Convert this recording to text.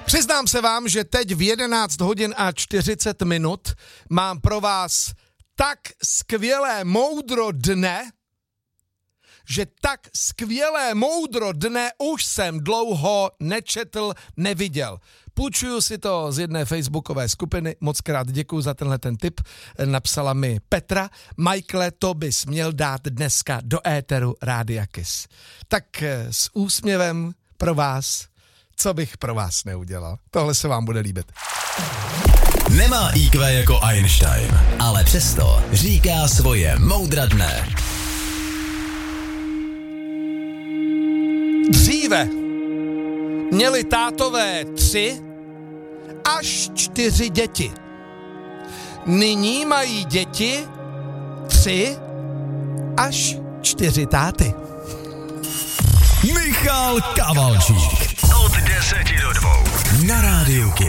Přiznám se vám, že teď v 11 hodin a 40 minut mám pro vás tak skvělé moudro dne, že tak skvělé moudro dne už jsem dlouho nečetl, neviděl. Půjčuju si to z jedné facebookové skupiny, moc krát děkuju za tenhle ten tip, napsala mi Petra. Michaele, to bys měl dát dneska do éteru Rádia Kiss. Tak s úsměvem pro vás, co bych pro vás neudělal. Tohle se vám bude líbit. Nemá IQ jako Einstein, ale přesto říká svoje moudra dne. Dříve měli tátové 3 až 4 děti. Nyní mají děti 3 až 4 táty. Michal Kavalčík. Od 10 do 2. Na Rádiu Kiss.